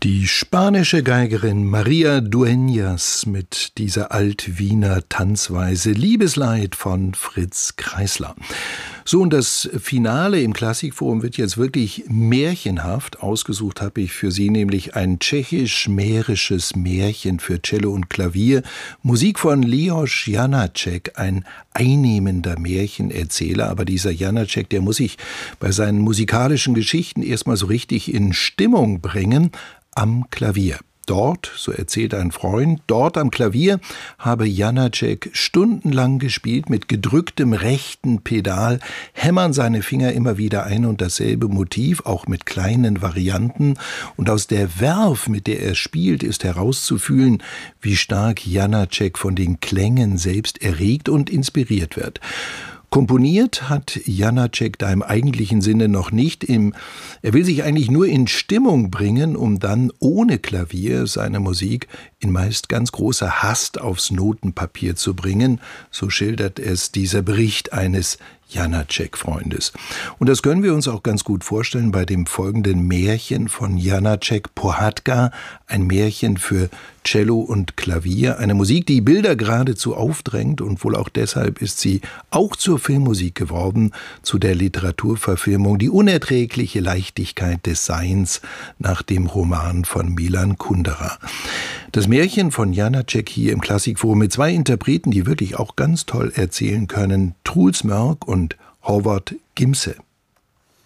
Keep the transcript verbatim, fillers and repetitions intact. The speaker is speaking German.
Die spanische Geigerin María Dueñas mit dieser Alt-Wiener Tanzweise Liebesleid von Fritz Kreisler. So, und das Finale im Klassikforum wird jetzt wirklich märchenhaft. Ausgesucht habe ich für Sie nämlich ein tschechisch-mährisches Märchen für Cello und Klavier. Musik von Leoš Janáček, ein einnehmender Märchenerzähler. Aber dieser Janáček, der muss sich bei seinen musikalischen Geschichten erstmal so richtig in Stimmung bringen am Klavier. Dort, so erzählt ein Freund, dort am Klavier habe Janáček stundenlang gespielt, mit gedrücktem rechten Pedal hämmern seine Finger immer wieder ein und dasselbe Motiv, auch mit kleinen Varianten. Und aus der Verve, mit der er spielt, ist herauszufühlen, wie stark Janáček von den Klängen selbst erregt und inspiriert wird. Komponiert hat Janáček da im eigentlichen Sinne noch nicht. Im, er will sich eigentlich nur in Stimmung bringen, um dann ohne Klavier seine Musik in meist ganz großer Hast aufs Notenpapier zu bringen. So schildert es dieser Bericht eines Janáček-Freundes. Und das können wir uns auch ganz gut vorstellen bei dem folgenden Märchen von Janáček, Pohádka, ein Märchen für Cello und Klavier, eine Musik, die Bilder geradezu aufdrängt, und wohl auch deshalb ist sie auch zur Filmmusik geworden, zu der Literaturverfilmung Die unerträgliche Leichtigkeit des Seins nach dem Roman von Milan Kundera. Das Märchen von Janáček hier im Klassikforum mit zwei Interpreten, die wirklich auch ganz toll erzählen können, Truls Mörk und Håvard Gimse.